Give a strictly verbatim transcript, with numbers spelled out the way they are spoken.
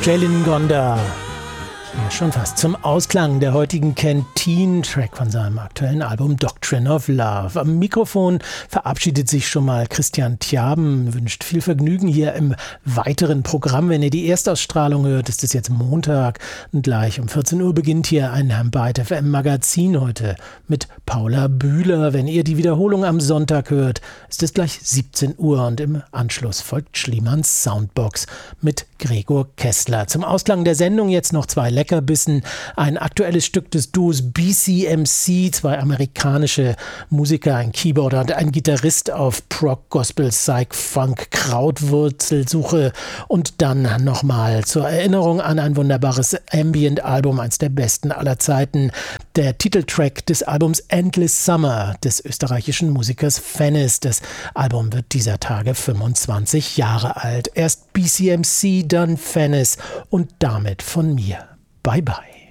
Jaylin Gonda. Ja, schon fast zum Ausklang der heutigen Canteen-Track von seinem aktuellen Album Doctrine of Love. Am Mikrofon verabschiedet sich schon mal Christian Tjaben, wünscht viel Vergnügen hier im weiteren Programm. Wenn ihr die Erstausstrahlung hört, ist es jetzt Montag und gleich um vierzehn Uhr beginnt hier ein Byte F M Magazin heute mit Paula Bühler. Wenn ihr die Wiederholung am Sonntag hört, ist es gleich siebzehn Uhr und im Anschluss folgt Schliemanns Soundbox mit Gregor Kessler. Zum Ausklang der Sendung jetzt noch zwei Leckerbissen. Ein aktuelles Stück des Duos B C M C, zwei amerikanische Musiker, ein Keyboarder und ein Gitarrist auf Prog, Gospel, Psych, Funk, Krautwurzelsuche und dann nochmal zur Erinnerung an ein wunderbares Ambient-Album, eins der besten aller Zeiten. Der Titeltrack des Albums Endless Summer des österreichischen Musikers Fennis. Das Album wird dieser Tage fünfundzwanzig Jahre alt. Erst B C M C, dann Fennis und damit von mir. Bye bye.